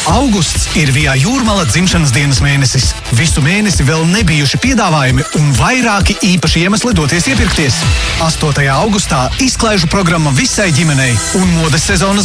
Augusts ir Via Jūrmala dzimšanas dienas mēnesis. Visu mēnesi vēl nebijuši piedāvājumi un vairāki īpaši iemesli doties iepirkties. 8. augustā izklaižu programma visai ģimenei un modes sezonas